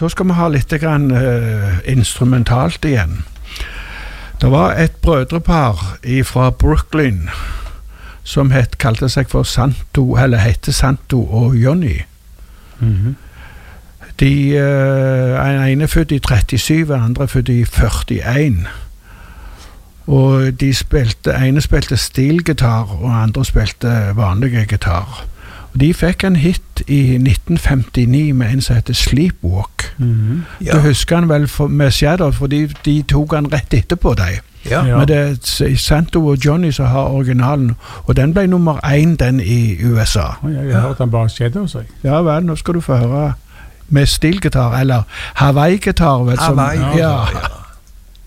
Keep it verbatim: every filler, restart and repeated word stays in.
så skal vi ha litt grann, uh, instrumentalt igjen. Det var et brødrepar fra Brooklyn som het, kalte seg for Santo, eller hette Santo og Johnny. Mhm. De, uh, en ene født i trettisju, en andre født i førtien. Og de spilte, ene spilte stilgitar, og andre spilte vanlige gitar. Og de fikk en hit i nitten femtini med en som heter Sleepwalk. Mhm. Du husker han vel for, med Shadow, for de, de tok han rett etterpå deg. Ja. Ja. Men det er Santo og Johnny som har originalen, og den ble nummer én den i U S A. Oi, jeg har hørt han bare Shadow, så jeg. Ja vel, nå skal du få høre med stilgitar, eller Hawaii-gitar, vel, som, Hawaii, ja, ja.